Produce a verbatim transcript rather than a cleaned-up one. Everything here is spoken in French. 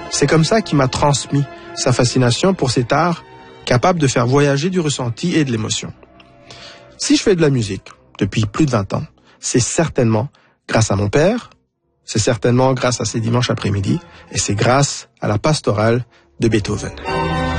C'est comme ça qu'il m'a transmis sa fascination pour cet art capable de faire voyager du ressenti et de l'émotion. Si je fais de la musique depuis plus de vingt ans, c'est certainement grâce à mon père, c'est certainement grâce à ses dimanches après-midi, et c'est grâce à la pastorale de Beethoven.